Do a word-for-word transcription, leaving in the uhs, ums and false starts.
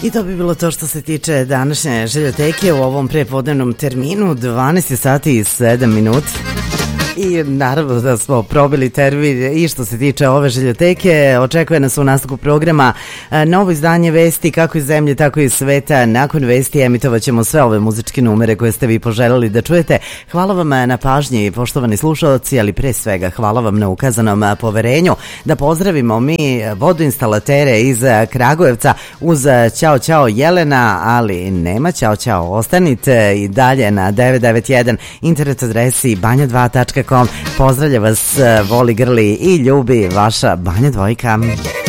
I to bi bilo to što se tiče današnje željoteke u ovom prepodnevnom terminu, dvanaest sati i sedam minuta. I naravno da smo probili termin i što se tiče ove željoteke. Očekuje nas u nastavku programa novo izdanje vesti kako iz zemlje tako i iz sveta. Nakon vesti emitovat ćemo sve ove muzičke numere koje ste vi poželjeli da čujete. Hvala vam na pažnji, poštovani slušalci, ali pre svega hvala vam na ukazanom poverenju. Da pozdravimo mi vodoinstalatere iz Kragujevca uz ćao ćao Jelena, ali nema ćao ćao, ostanite i dalje na devet devet jedan internet adresi banja dva tačka com. Pozdravlja vas, voli, grli i ljubi vaša Banja Dvojka.